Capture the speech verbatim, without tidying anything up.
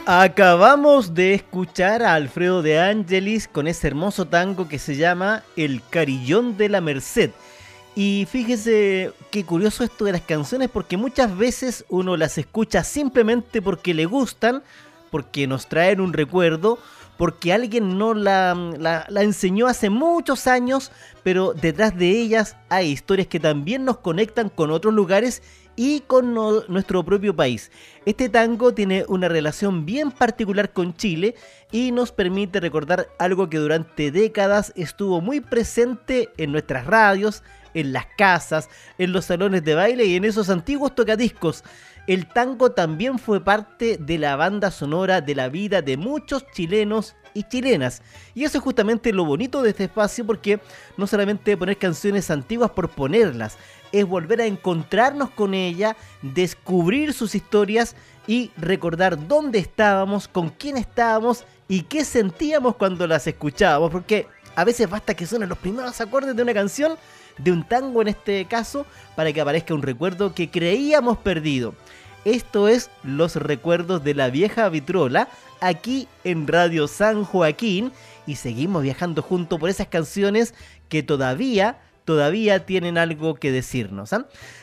Acabamos de escuchar a Alfredo de Ángelis con ese hermoso tango que se llama El Carillón de la Merced. Y fíjese qué curioso esto de las canciones, porque muchas veces uno las escucha simplemente porque le gustan, porque nos traen un recuerdo, porque alguien no la, la, la enseñó hace muchos años, pero detrás de ellas hay historias que también nos conectan con otros lugares y con no, nuestro propio país. Este tango tiene una relación bien particular con Chile y nos permite recordar algo que durante décadas estuvo muy presente en nuestras radios, en las casas, en los salones de baile y en esos antiguos tocadiscos. El tango también fue parte de la banda sonora de la vida de muchos chilenos y chilenas. Y eso es justamente lo bonito de este espacio, porque no solamente poner canciones antiguas por ponerlas, es volver a encontrarnos con ella, descubrir sus historias y recordar dónde estábamos, con quién estábamos y qué sentíamos cuando las escuchábamos, porque a veces basta que suenen los primeros acordes de una canción, de un tango en este caso, para que aparezca un recuerdo que creíamos perdido. Esto es Los Recuerdos de la Vieja Vitrola, aquí en Radio San Joaquín, y seguimos viajando juntos por esas canciones que todavía, todavía tienen algo que decirnos, ¿eh?